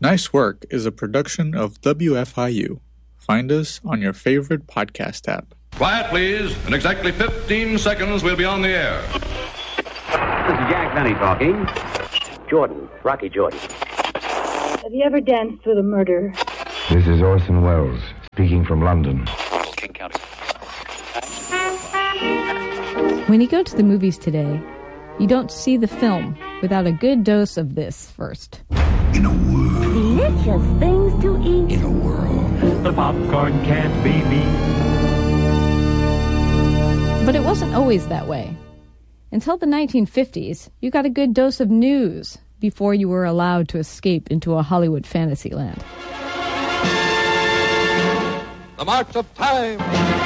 Nice Work is a production of WFIU. Find us on your favorite podcast app. Quiet, please. In exactly 15 seconds, we'll be on the air. This is Jack Benny talking. Jordan, Rocky Jordan. Have you ever danced with a murderer? This is Orson Welles, speaking from London. King County. When you go to the movies today, you don't see the film without a good dose of this first. In a world. Delicious things to eat. In a world. The popcorn can't be beat. But it wasn't always that way. Until the 1950s, you got a good dose of news before you were allowed to escape into a Hollywood fantasy land. The March of Time!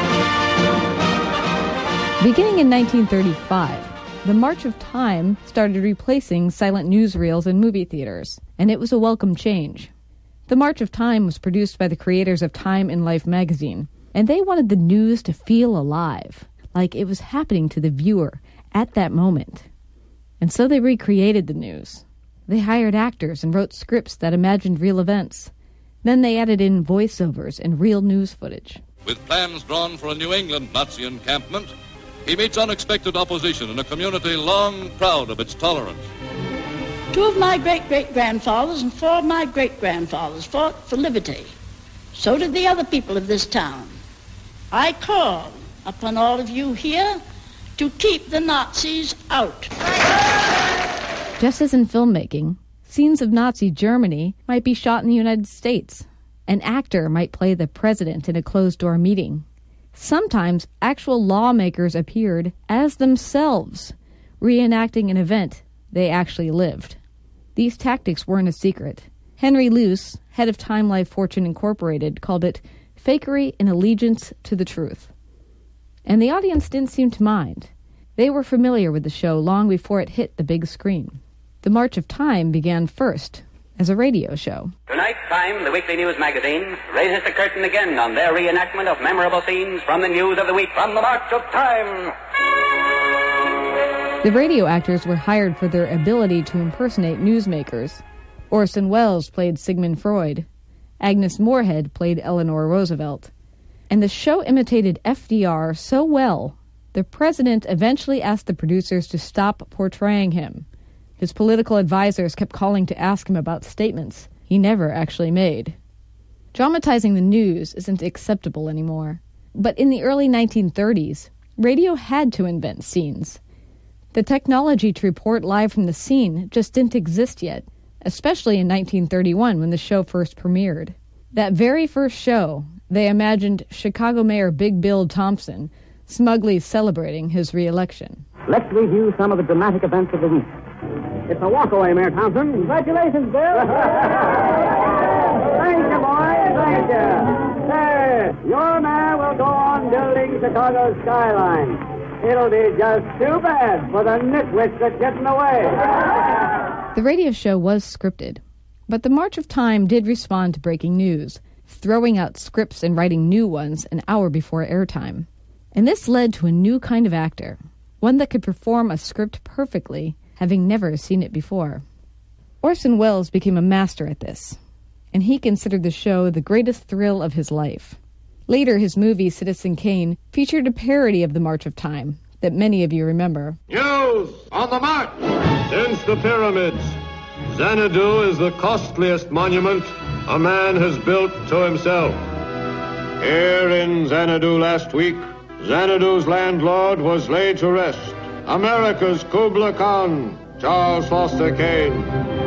Beginning in 1935, the March of Time started replacing silent newsreels in movie theaters, and it was a welcome change. The March of Time was produced by the creators of Time and Life magazine, and they wanted the news to feel alive, like it was happening to the viewer at that moment. And so they recreated the news. They hired actors and wrote scripts that imagined real events. Then they added in voiceovers and real news footage. With plans drawn for a New England Nazi encampment, he meets unexpected opposition in a community long proud of its tolerance. 2 of my great-great-grandfathers and 4 of my great-grandfathers fought for liberty. So did the other people of this town. I call upon all of you here to keep the Nazis out. Just as in filmmaking, scenes of Nazi Germany might be shot in the United States. An actor might play the president in a closed-door meeting. Sometimes actual lawmakers appeared as themselves, reenacting an event they actually lived. These tactics weren't a secret. Henry Luce, head of Time Life Fortune Incorporated, called it fakery and allegiance to the truth. And the audience didn't seem to mind. They were familiar with the show long before it hit the big screen. The March of Time began first as a radio show. Tonight, Time, the weekly news magazine, raises the curtain again on their reenactment of memorable scenes from the news of the week from the March of Time. The radio actors were hired for their ability to impersonate newsmakers. Orson Welles played Sigmund Freud. Agnes Moorehead played Eleanor Roosevelt. And the show imitated FDR so well, the president eventually asked the producers to stop portraying him. His political advisors kept calling to ask him about statements he never actually made. Dramatizing the news isn't acceptable anymore. But in the early 1930s, radio had to invent scenes. The technology to report live from the scene just didn't exist yet, especially in 1931 when the show first premiered. That very first show, they imagined Chicago Mayor Big Bill Thompson smugly celebrating his re-election. Let's review some of the dramatic events of the week. It's a walkaway, Mayor Thompson. Congratulations, Bill. Thank you, boys. Thank you. There, your mayor will go on building Chicago's skyline. It'll be just too bad for the nitwits that get in the way. The radio show was scripted, but the March of Time did respond to breaking news, throwing out scripts and writing new ones an hour before airtime. And this led to a new kind of actor, one that could perform a script perfectly, having never seen it before. Orson Welles became a master at this, and he considered the show the greatest thrill of his life. Later, his movie Citizen Kane featured a parody of the March of Time that many of you remember. News on the march! Since the pyramids, Xanadu is the costliest monument a man has built to himself. Here in Xanadu last week, Xanadu's landlord was laid to rest. America's Kubla Khan, Charles Foster Kane.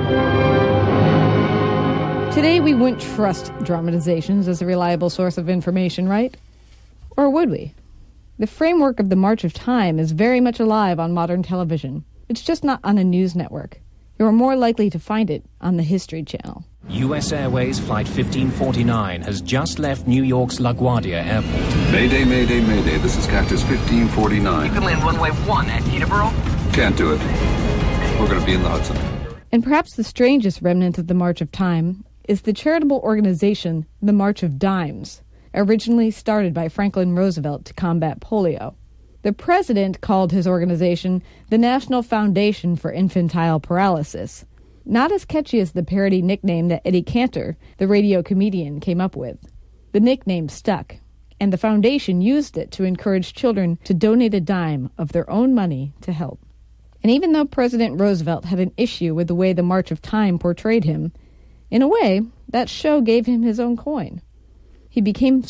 Today we wouldn't trust dramatizations as a reliable source of information, right? Or would we? The framework of the March of Time is very much alive on modern television. It's just not on a news network. You're more likely to find it on the History Channel. U.S. Airways Flight 1549 has just left New York's LaGuardia Airport. Mayday, mayday, mayday. This is Cactus 1549. You can land runway 1 at Peterborough. Can't do it. We're going to be in the Hudson. And perhaps the strangest remnant of the March of Time is the charitable organization the March of Dimes, originally started by Franklin Roosevelt to combat polio. The president called his organization the National Foundation for Infantile Paralysis. Not as catchy as the parody nickname that Eddie Cantor, the radio comedian, came up with. The nickname stuck, and the foundation used it to encourage children to donate a dime of their own money to help. And even though President Roosevelt had an issue with the way the March of Time portrayed him, in a way, that show gave him his own coin. He became